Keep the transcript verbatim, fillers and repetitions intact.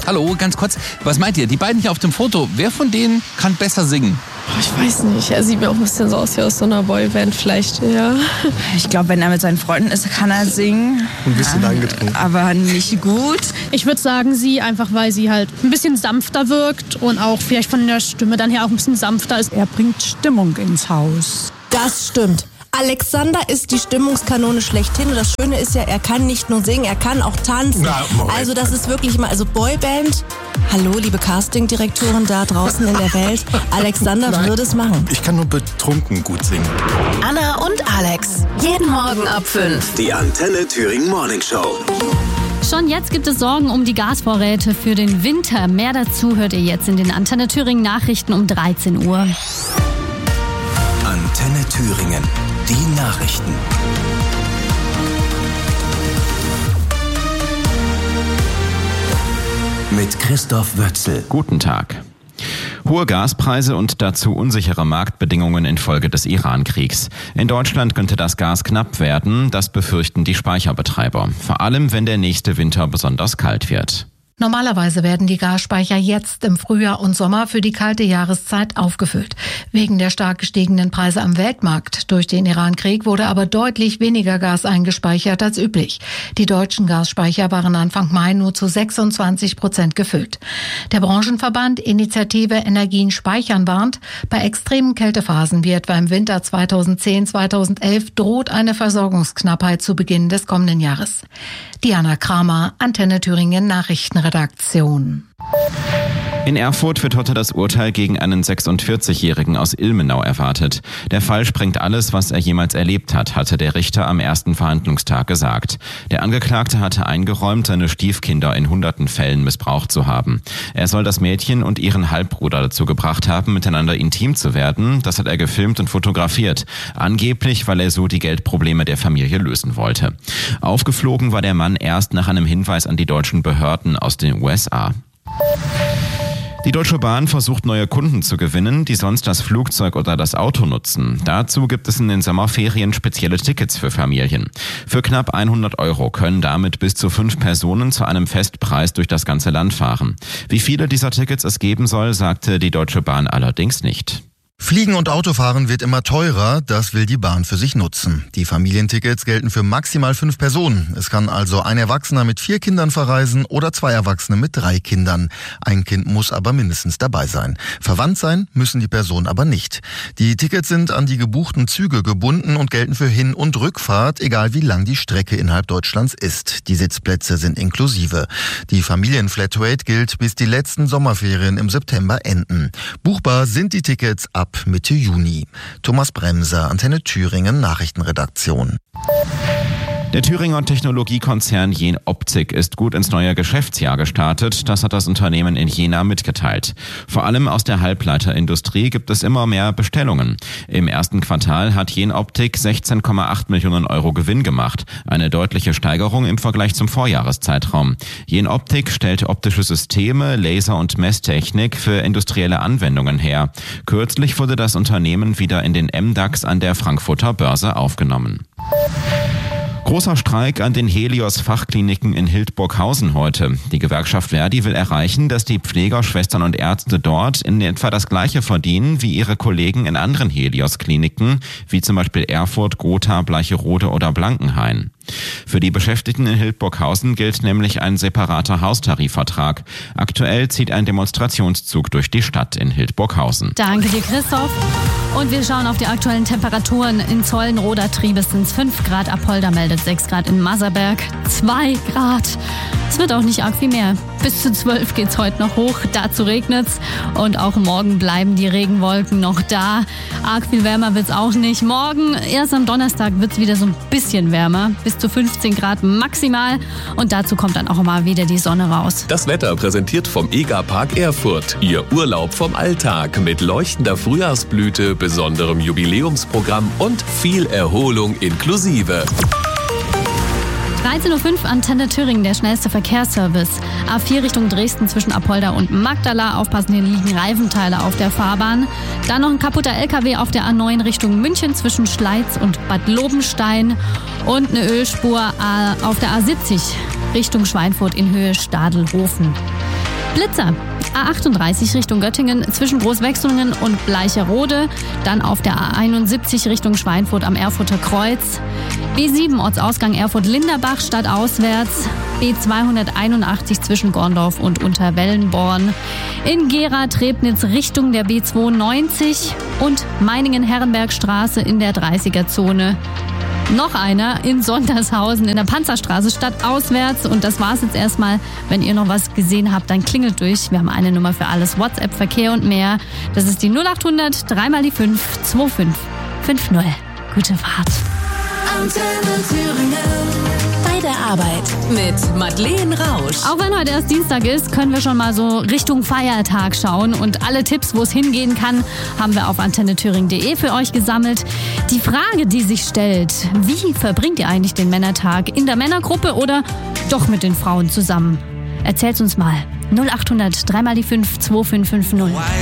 Hallo, ganz kurz. Was meint ihr? Die beiden hier auf dem Foto, wer von denen kann besser singen? Ich weiß nicht, er sieht mir auch ein bisschen so aus wie aus so einer Boyband vielleicht, ja. Ich glaube, wenn er mit seinen Freunden ist, kann er singen. Ein bisschen angetrunken. Aber nicht gut. Ich würde sagen, sie, einfach weil sie halt ein bisschen sanfter wirkt und auch vielleicht von der Stimme dann her auch ein bisschen sanfter ist. Er bringt Stimmung ins Haus. Das stimmt. Alexander ist die Stimmungskanone schlechthin und das Schöne ist ja, er kann nicht nur singen, er kann auch tanzen. Na, also das ist wirklich mal, also Boyband, hallo liebe Castingdirektoren da draußen in der Welt, Alexander Nein. würde es machen. Ich kann nur betrunken gut singen. Anna und Alex, jeden Morgen ab fünf. Die Antenne Thüringen Morning Show. Schon jetzt gibt es Sorgen um die Gasvorräte für den Winter. Mehr dazu hört ihr jetzt in den Antenne Thüringen Nachrichten um dreizehn Uhr. Antenne Thüringen. Die Nachrichten. Mit Christoph Wötzel. Guten Tag. Hohe Gaspreise und dazu unsichere Marktbedingungen infolge des Iran-Kriegs. In Deutschland könnte das Gas knapp werden, das befürchten die Speicherbetreiber. Vor allem, wenn der nächste Winter besonders kalt wird. Normalerweise werden die Gasspeicher jetzt im Frühjahr und Sommer für die kalte Jahreszeit aufgefüllt. Wegen der stark gestiegenen Preise am Weltmarkt durch den Iran-Krieg wurde aber deutlich weniger Gas eingespeichert als üblich. Die deutschen Gasspeicher waren Anfang Mai nur zu sechsundzwanzig Prozent gefüllt. Der Branchenverband Initiative Energien speichern warnt, bei extremen Kältephasen wie etwa im Winter zweitausendzehn zweitausendelf droht eine Versorgungsknappheit zu Beginn des kommenden Jahres. Diana Kramer, Antenne Thüringen Nachrichtenredaktion. In Erfurt wird heute das Urteil gegen einen sechsundvierzigjährigen aus Ilmenau erwartet. Der Fall sprengt alles, was er jemals erlebt hat, hatte der Richter am ersten Verhandlungstag gesagt. Der Angeklagte hatte eingeräumt, seine Stiefkinder in hunderten Fällen missbraucht zu haben. Er soll das Mädchen und ihren Halbbruder dazu gebracht haben, miteinander intim zu werden. Das hat er gefilmt und fotografiert. Angeblich, weil er so die Geldprobleme der Familie lösen wollte. Aufgeflogen war der Mann erst nach einem Hinweis an die deutschen Behörden aus den U S A. Die Deutsche Bahn versucht, neue Kunden zu gewinnen, die sonst das Flugzeug oder das Auto nutzen. Dazu gibt es in den Sommerferien spezielle Tickets für Familien. Für knapp hundert Euro können damit bis zu fünf Personen zu einem Festpreis durch das ganze Land fahren. Wie viele dieser Tickets es geben soll, sagte die Deutsche Bahn allerdings nicht. Fliegen und Autofahren wird immer teurer, das will die Bahn für sich nutzen. Die Familientickets gelten für maximal fünf Personen. Es kann also ein Erwachsener mit vier Kindern verreisen oder zwei Erwachsene mit drei Kindern. Ein Kind muss aber mindestens dabei sein. Verwandt sein müssen die Personen aber nicht. Die Tickets sind an die gebuchten Züge gebunden und gelten für Hin- und Rückfahrt, egal wie lang die Strecke innerhalb Deutschlands ist. Die Sitzplätze sind inklusive. Die Familienflatrate gilt, bis die letzten Sommerferien im September enden. Buchbar sind die Tickets ab Mitte Juni. Thomas Bremser, Antenne Thüringen Nachrichtenredaktion. Der Thüringer Technologiekonzern Jenoptik ist gut ins neue Geschäftsjahr gestartet. Das hat das Unternehmen in Jena mitgeteilt. Vor allem aus der Halbleiterindustrie gibt es immer mehr Bestellungen. Im ersten Quartal hat Jenoptik sechzehn Komma acht Millionen Euro Gewinn gemacht. Eine deutliche Steigerung im Vergleich zum Vorjahreszeitraum. Jenoptik stellt optische Systeme, Laser- und Messtechnik für industrielle Anwendungen her. Kürzlich wurde das Unternehmen wieder in den M DAX an der Frankfurter Börse aufgenommen. Großer Streik an den Helios-Fachkliniken in Hildburghausen heute. Die Gewerkschaft Verdi will erreichen, dass die Pfleger, Schwestern und Ärzte dort in etwa das Gleiche verdienen wie ihre Kollegen in anderen Helios-Kliniken, wie zum Beispiel Erfurt, Gotha, Bleicherode oder Blankenhain. Für die Beschäftigten in Hildburghausen gilt nämlich ein separater Haustarifvertrag. Aktuell zieht ein Demonstrationszug durch die Stadt in Hildburghausen. Danke dir, Christoph. Und wir schauen auf die aktuellen Temperaturen. In Zollenroda Triebes sind es fünf Grad, Apolda meldet sechs Grad, in Maserberg zwei Grad. Es wird auch nicht arg viel mehr. Bis zu zwölf geht's heute noch hoch, dazu regnet's. Und auch morgen bleiben die Regenwolken noch da. Arg viel wärmer wird's auch nicht. Morgen, erst am Donnerstag, wird's wieder so ein bisschen wärmer. Bis zu fünfzehn Grad maximal. Und dazu kommt dann auch mal wieder die Sonne raus. Das Wetter präsentiert vom EGA-Park Erfurt. Ihr Urlaub vom Alltag mit leuchtender Frühjahrsblüte, besonderem Jubiläumsprogramm und viel Erholung inklusive. dreizehn Uhr fünf Antenne Thüringen, der schnellste Verkehrsservice. A vier Richtung Dresden zwischen Apolda und Magdala. Aufpassen, hier liegen Reifenteile auf der Fahrbahn. Dann noch ein kaputter L K W auf der A neun Richtung München zwischen Schleiz und Bad Lobenstein. Und eine Ölspur auf der A siebzig Richtung Schweinfurt in Höhe Stadelhofen. Blitzer. A achtunddreißig Richtung Göttingen zwischen Großwechslungen und Bleicherode. Dann auf der A einundsiebzig Richtung Schweinfurt am Erfurter Kreuz. B sieben Ortsausgang Erfurt-Linderbach stadtauswärts. B zweihunderteinundachtzig zwischen Gorndorf und Unterwellenborn. In Gera-Trebnitz Richtung der B zweiundneunzig und Meiningen-Herrenbergstraße in der dreißiger-Zone. Noch einer in Sondershausen in der Panzerstraße stadtauswärts. Und das war's jetzt erstmal. Wenn ihr noch was gesehen habt, dann klingelt durch. Wir haben eine Nummer für alles, WhatsApp, Verkehr und mehr. Das ist die null achthundert drei mal die fünf zwei fünf fünf null. Gute Fahrt. Antenne Thüringen. Bei der Arbeit mit Madeleine Rausch. Auch wenn heute erst Dienstag ist, können wir schon mal so Richtung Feiertag schauen. Und alle Tipps, wo es hingehen kann, haben wir auf antenne thüringen punkt de für euch gesammelt. Die Frage, die sich stellt: Wie verbringt ihr eigentlich den Männertag? In der Männergruppe oder doch mit den Frauen zusammen? Erzählt's uns mal. null achthundert drei mal die fünf zwei fünf fünf null.